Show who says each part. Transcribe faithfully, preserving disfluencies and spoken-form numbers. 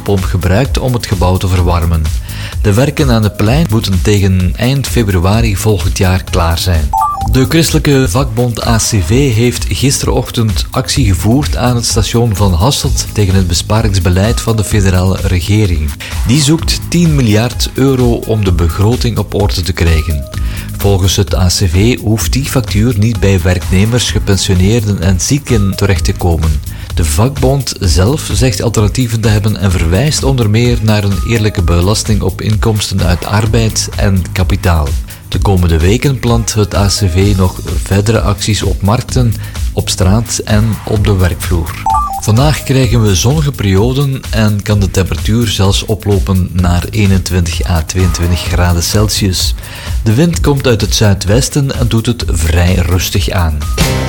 Speaker 1: warmtepomp gebruikt om het gebouw te verwarmen. De werken aan het plein moeten tegen eind februari volgend jaar klaar zijn. De christelijke vakbond A C V heeft gisterochtend actie gevoerd aan het station van Hasselt tegen het besparingsbeleid van de federale regering. Die zoekt tien miljard euro om de begroting op orde te krijgen. Volgens het A C V hoeft die factuur niet bij werknemers, gepensioneerden en zieken terecht te komen. De vakbond zelf zegt alternatieven te hebben en verwijst onder meer naar een eerlijke belasting op inkomsten uit arbeid en kapitaal. De komende weken plant het A C V nog verdere acties op markten, op straat en op de werkvloer. Vandaag krijgen we zonnige perioden en kan de temperatuur zelfs oplopen naar eenentwintig à tweeëntwintig graden Celsius. De wind komt uit het zuidwesten en doet het vrij rustig aan.